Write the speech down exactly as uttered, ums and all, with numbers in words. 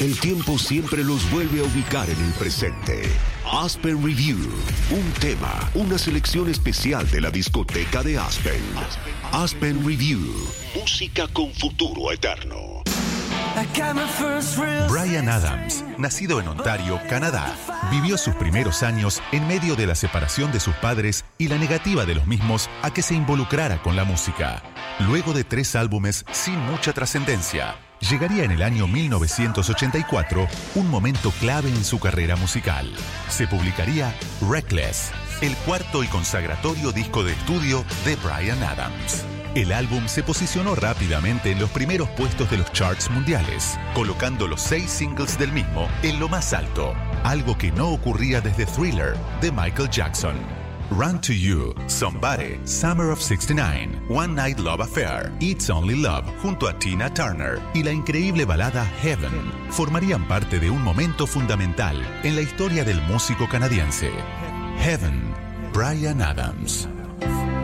El tiempo siempre los vuelve a ubicar en el presente. Aspen Review, un tema, una selección especial de la discoteca de Aspen. Aspen Review, música con futuro eterno. Bryan Adams, nacido en Ontario, Canadá, vivió sus primeros años en medio de la separación de sus padres y la negativa de los mismos a que se involucrara con la música. Luego de tres álbumes sin mucha trascendencia, llegaría en el año mil novecientos ochenta y cuatro un momento clave en su carrera musical. Se publicaría Reckless, el cuarto y consagratorio disco de estudio de Bryan Adams. El álbum se posicionó rápidamente en los primeros puestos de los charts mundiales, colocando los seis singles del mismo en lo más alto, algo que no ocurría desde Thriller de Michael Jackson. Run to You, Somebody, Summer of sixty nine, One Night Love Affair, It's Only Love junto a Tina Turner y la increíble balada Heaven formarían parte de un momento fundamental en la historia del músico canadiense. Heaven, Bryan Adams.